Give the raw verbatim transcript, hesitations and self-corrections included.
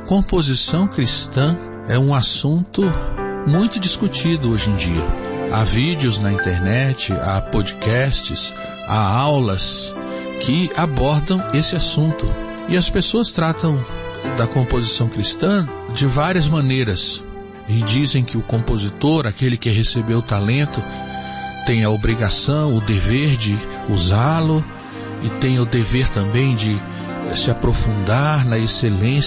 composição cristã é um assunto muito discutido hoje em dia. Há vídeos na internet, há podcasts, há aulas que abordam esse assunto. E as pessoas tratam da composição cristã de várias maneiras. E dizem que o compositor, aquele que recebeu o talento, tem a obrigação, o dever de usá-lo, e tem o dever também de se aprofundar na excelência